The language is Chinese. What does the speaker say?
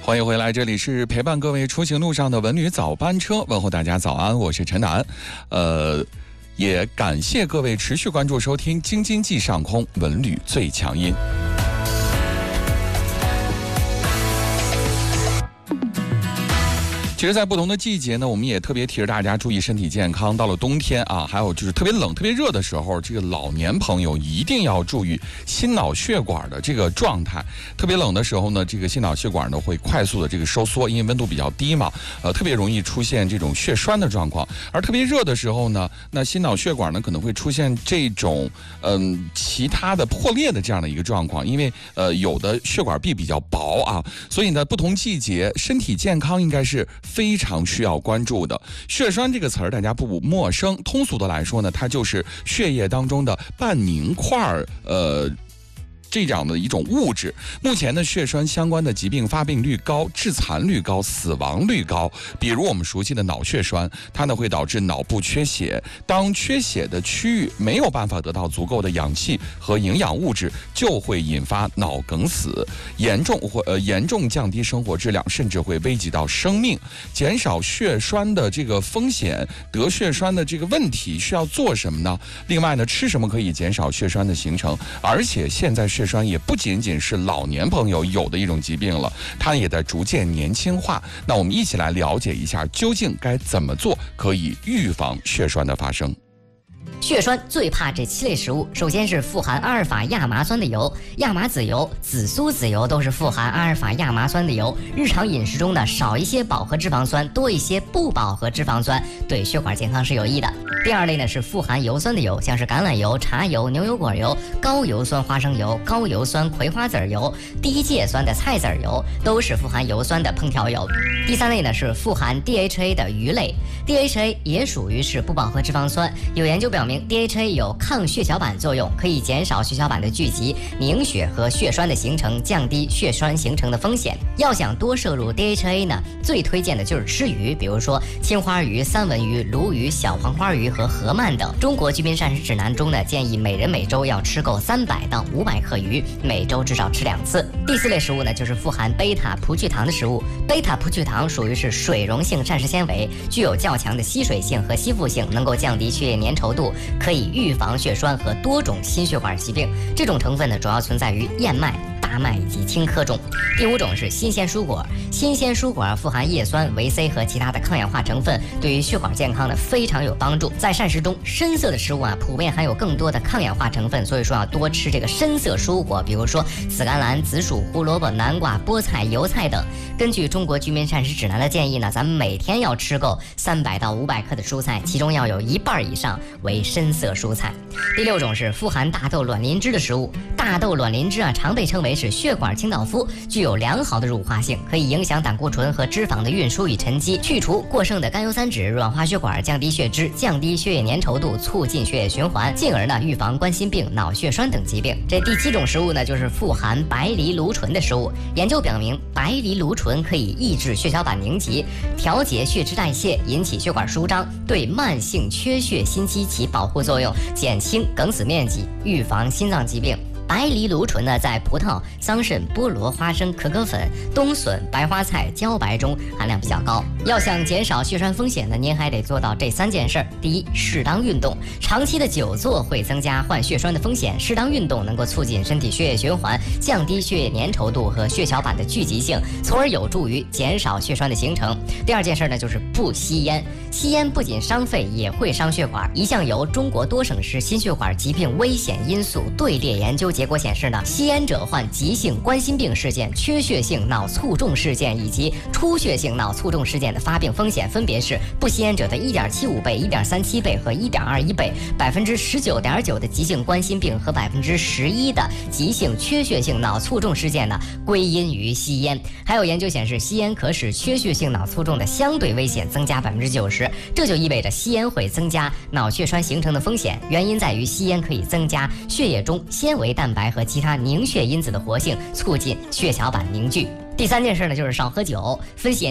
欢迎回来，这里是陪伴各位出行路上的文旅早班车，问候大家早安，我是陈楠。也感谢各位持续关注收听京津冀上空文旅最强音。其实在不同的季节呢，我们也特别提着大家注意身体健康。到了冬天啊，还有就是特别冷特别热的时候，这个老年朋友一定要注意心脑血管的这个状态。特别冷的时候呢，这个心脑血管呢会快速的这个收缩，因为温度比较低嘛，特别容易出现这种血栓的状况。而特别热的时候呢，那心脑血管呢可能会出现这种其他的破裂的这样的一个状况，因为有的血管壁比较薄啊，所以呢不同季节身体健康应该是非常需要关注的。血栓这个词儿大家不陌生，通俗的来说呢，它就是血液当中的半凝块这样的一种物质。目前呢，血栓相关的疾病发病率高、致残率高、死亡率高。比如我们熟悉的脑血栓，它呢会导致脑部缺血。当缺血的区域没有办法得到足够的氧气和营养物质，就会引发脑梗死，严重降低生活质量，甚至会危及到生命。减少血栓的这个风险，得血栓的这个问题需要做什么呢？另外呢，吃什么可以减少血栓的形成？而且现在血栓也不仅仅是老年朋友有的一种疾病了，它也在逐渐年轻化。那我们一起来了解一下，究竟该怎么做可以预防血栓的发生。 血栓最怕这7类食物，首先是富含阿尔法亚麻酸的油，亚麻籽油、紫苏籽油都是富含阿尔法亚麻酸的油。日常饮食中呢，少一些饱和脂肪酸，多一些不饱和脂肪酸，对血管健康是有益的。第二类呢是富含油酸的油，像是橄榄油、茶油、牛油果油、高油酸花生油、高油酸葵花籽油、低芥酸的菜籽油，都是富含油酸的烹调油。第三类呢是富含 DHA 的鱼类， DHA 也属于是不饱和脂肪酸。有研究表明 DHA 有抗血小板作用，可以减少血小板的聚集、凝血和血栓的形成，降低血栓形成的风险。要想多摄入 DHA 呢，最推荐的就是吃鱼，比如说青花鱼、三文鱼、鲈鱼、小黄花鱼和河鳗等。中国居民膳食指南中呢，建议每人每周要吃够300到500克鱼，每周至少吃2次。第4类食物呢，就是富含贝塔葡聚糖的食物。贝塔葡聚糖属于是水溶性膳食纤维，具有较强的吸水性和吸附性，能够降低血液粘稠度，可以预防血栓和多种心血管疾病。这种成分呢，主要存在于燕麦、大麦以及青稞中。第5种是新鲜蔬果，新鲜蔬果富含叶酸、维 C 和其他的抗氧化成分，对于血管健康呢非常有帮助。在膳食中，深色的食物啊普遍含有更多的抗氧化成分，所以说要多吃这个深色蔬果，比如说紫甘蓝、紫薯、胡萝卜、南瓜、菠菜、油菜等。根据中国居民膳食指南的建议呢，咱们每天要吃够300到500克的蔬菜，其中要有1半以上为深色蔬菜。第6种是富含大豆卵磷脂的食物。大豆卵磷脂啊，常被称为是血管清道夫，具有良好的乳化性，可以影响胆固醇和脂肪的运输与沉积，去除过剩的甘油三酯，软化血管，降低血脂，降低血液粘稠度，促进血液循环，进而呢预防冠心病、脑血栓等疾病。这第7种食物呢，就是富含白藜芦醇的食物。研究表明，白藜芦醇可以抑制血小板凝集，调节血脂代谢，引起血管舒张，对慢性缺血心肌起保护作用，减轻梗死面积，预防心脏疾病。白藜芦醇呢，在葡萄、桑葚、菠萝、花生、可可粉、冬笋、白花菜、茭白中含量比较高。要想减少血栓风险呢，您还得做到这3件事。第一，适当运动。长期的久坐会增加患血栓的风险，适当运动能够促进身体血液循环，降低血液粘稠度和血小板的聚集性，从而有助于减少血栓的形成。第2件事呢，就是不吸烟。吸烟不仅伤肺，也会伤血管。一项由中国多省市心血管疾病危险因素队列研究结果显示呢，吸烟者患急性冠心病事件、缺血性脑卒中事件以及出血性脑卒中事件的发病风险分别是不吸烟者的1.75倍、1.37倍和1.21倍，19.9%的急性冠心病和11%的急性缺血性脑卒中事件呢归因于吸烟。还有研究显示，吸烟可使缺血性脑卒中的相对危险增加90%，这就意味着吸烟会增加脑血栓形成的风险。原因在于吸烟可以增加血液中纤维蛋白和其他凝血因子的活性，促进血小板凝聚。第3件事呢，就是少喝酒。分析